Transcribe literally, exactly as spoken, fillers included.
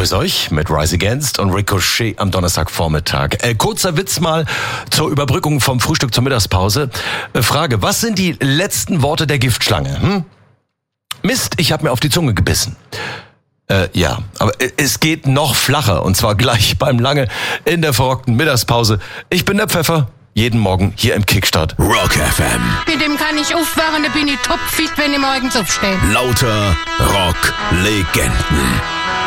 Grüß euch mit Rise Against und Ricochet am Donnerstagvormittag. Äh, kurzer Witz mal zur Überbrückung vom Frühstück zur Mittagspause. Äh, Frage, was sind die letzten Worte der Giftschlange? Hm? Mist, ich habe mir auf die Zunge gebissen. Äh, ja, aber es geht noch flacher und zwar gleich beim Lange in der verrockten Mittagspause. Ich bin der Pfeffer, jeden Morgen hier im Kickstart Rock F M. Mit dem kann ich aufwachen, da bin ich topfit, wenn ich morgens aufstehe. Lauter Rock-Legenden.